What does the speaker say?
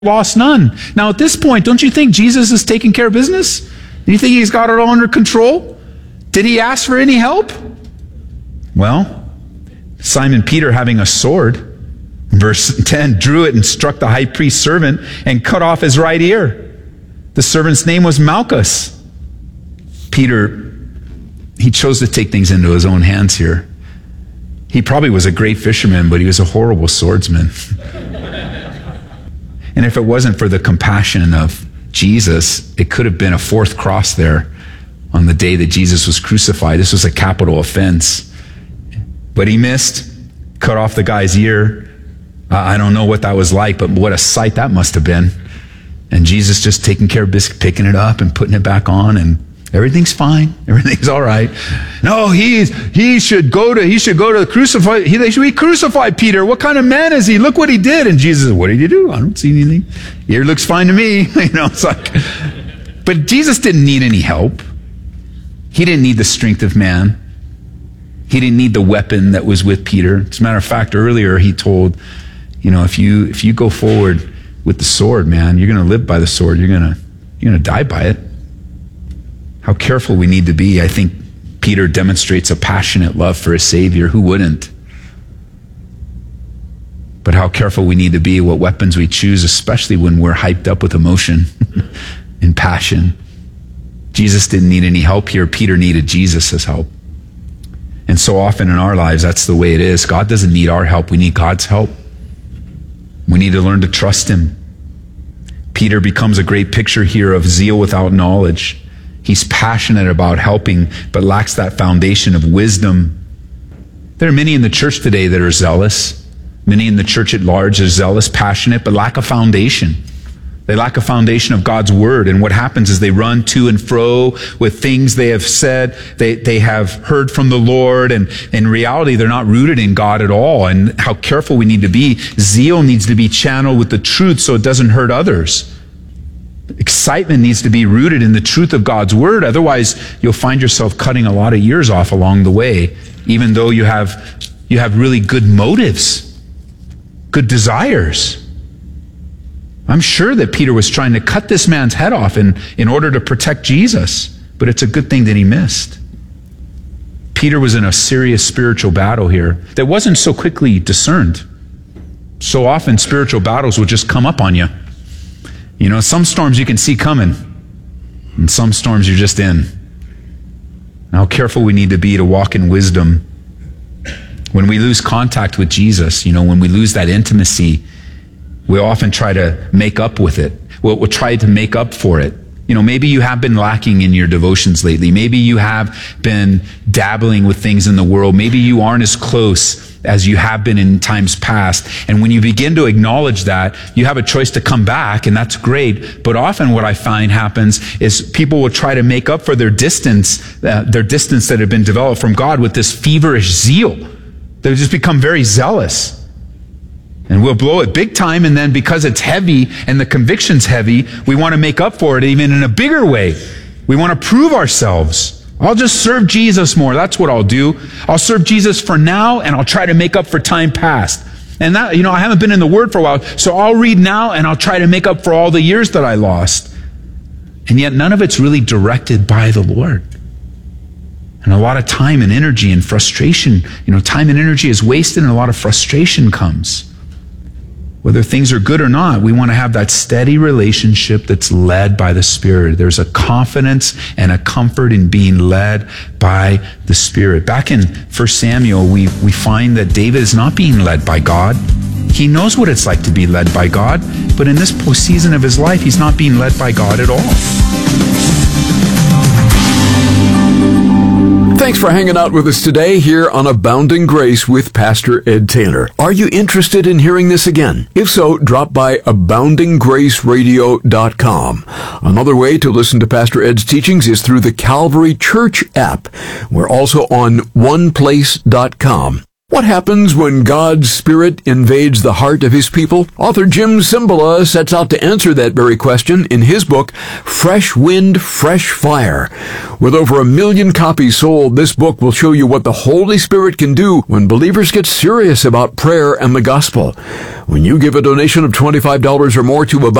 lost none. Now at this point, don't you think Jesus is taking care of business? Do you think he's got it all under control? Did he ask for any help? Well, Simon Peter, having a sword, verse 10, drew it and struck the high priest's servant and cut off his right ear. The servant's name was Malchus. Peter, he chose to take things into his own hands here. He probably was a great fisherman, but he was a horrible swordsman. And if it wasn't for the compassion of Jesus, it could have been a fourth cross there on the day that Jesus was crucified. This was a capital offense. But he missed, cut off the guy's ear. I don't know what that was like, but what a sight that must have been. And Jesus just taking care of this, picking it up and putting it back on, and everything's fine. Everything's all right. No, he should go to the crucified. They should be crucified, Peter. What kind of man is he? Look what he did. And Jesus said, what did you do? I don't see anything. Ear looks fine to me. It's like, but Jesus didn't need any help. He didn't need the strength of man. He didn't need the weapon that was with Peter. As a matter of fact, earlier he told, if you go forward with the sword, man, you're going to live by the sword. You're going to die by it. How careful we need to be. I think Peter demonstrates a passionate love for his Savior. Who wouldn't? But how careful we need to be what weapons we choose, especially when we're hyped up with emotion and passion. Jesus didn't need any help here. Peter needed Jesus' help. And so often in our lives, that's the way it is. God doesn't need our help. We need God's help. We need to learn to trust him. Peter becomes a great picture here of zeal without knowledge. He's passionate about helping, but lacks that foundation of wisdom. There are many in the church today that are zealous. Many in the church at large are zealous, passionate, but lack a foundation. They lack a foundation of God's word. And what happens is they run to and fro with things they have said, they have heard from the Lord, and in reality, they're not rooted in God at all. And how careful we need to be. Zeal needs to be channeled with the truth so it doesn't hurt others. Excitement needs to be rooted in the truth of God's word. Otherwise, you'll find yourself cutting a lot of years off along the way, even though you have really good motives, good desires. I'm sure that Peter was trying to cut this man's head off in order to protect Jesus, but it's a good thing that he missed. Peter was in a serious spiritual battle here that wasn't so quickly discerned. So often spiritual battles will just come up on you. Some storms you can see coming, and some storms you're just in. And how careful we need to be to walk in wisdom. When we lose contact with Jesus, when we lose that intimacy, we often try to make up with it. We'll try to make up for it. Maybe you have been lacking in your devotions lately. Maybe you have been dabbling with things in the world. Maybe you aren't as close as you have been in times past. And when you begin to acknowledge that, you have a choice to come back, and that's great. But often what I find happens is people will try to make up for their distance that had been developed from God with this feverish zeal. They'll just become very zealous. And we'll blow it big time, and then because it's heavy and the conviction's heavy, we want to make up for it even in a bigger way. We want to prove ourselves. I'll just serve Jesus more. That's what I'll do. I'll serve Jesus for now, and I'll try to make up for time past. And that, I haven't been in the Word for a while, so I'll read now, and I'll try to make up for all the years that I lost. And yet none of it's really directed by the Lord. And a lot of time and energy and frustration, time and energy is wasted, and a lot of frustration comes. Whether things are good or not, we want to have that steady relationship that's led by the Spirit. There's a confidence and a comfort in being led by the Spirit. Back in 1 Samuel, we find that David is not being led by God. He knows what it's like to be led by God, but in this season of his life, he's not being led by God at all. Thanks for hanging out with us today here on Abounding Grace with Pastor Ed Taylor. Are you interested in hearing this again? If so, drop by AboundingGraceRadio.com. Another way to listen to Pastor Ed's teachings is through the Calvary Church app. We're also on OnePlace.com. What happens when God's Spirit invades the heart of His people? Author Jim Cymbala sets out to answer that very question in his book, Fresh Wind, Fresh Fire. With over 1 million copies sold, this book will show you what the Holy Spirit can do when believers get serious about prayer and the gospel. When you give a donation of $25 or more to